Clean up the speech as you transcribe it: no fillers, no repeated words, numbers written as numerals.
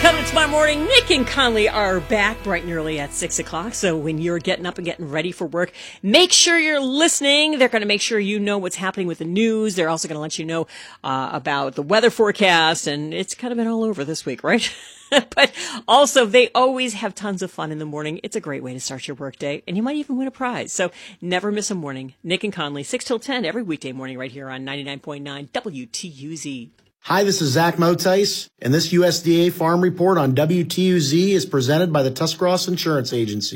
Coming tomorrow morning, Nick and Conley are back bright and early at 6 o'clock. So when you're getting up and getting ready for work, make sure you're listening. They're going to make sure you know what's happening with the news. They're also going to let you know about the weather forecast. And it's kind of been all over this week, right? But also, they always have tons of fun in the morning. It's a great way to start your workday, and you might even win a prize. So never miss a morning. Nick and Conley, 6 till 10 every weekday morning right here on 99.9 WTUZ. Hi, this is Zach Motice, and this USDA Farm Report on WTUZ is presented by the Tuscarawas Insurance Agency.